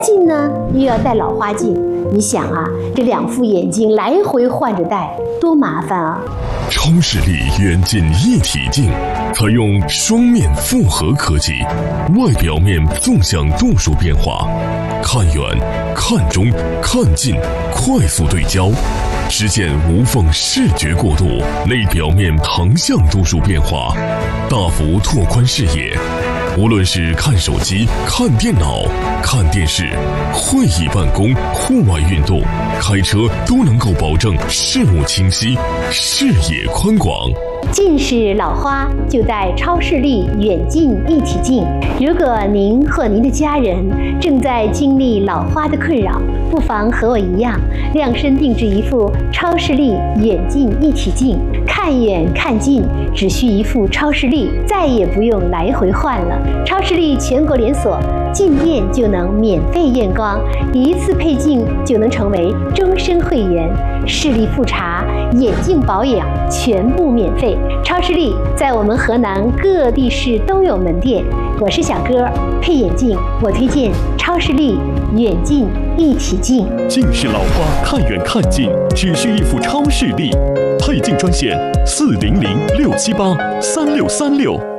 镜呢又要戴老花镜，你想啊，这2副眼镜来回换着戴，多麻烦啊！ 超视力远近一体镜采用双面复合科技，外表面纵向度数变化，看远、看中、看近快速对焦，实现无缝视觉过渡；内表面横向度数变化，大幅拓宽视野。无论是看手机、看电脑、看电视、会议办公、户外运动、开车，都能够保证视物清晰、视野宽广。 近视老花就戴超视力远近一体镜。如果您或您的家人正在经历老花的困扰，不妨和我一样，量身定制一副超视力远近一体镜，看远看近只需一副超视力，再也不用来回换了。超视力全国连锁，进店就能免费验光，一次配镜就能成为终身会员，视力复查、眼镜保养全部免费。超视力在我们河南各地市都有门店。我是小哥，配眼镜我推荐超视力远近一体镜。 近视老花看远看近只需一副超视力，配镜专线400-678-3636。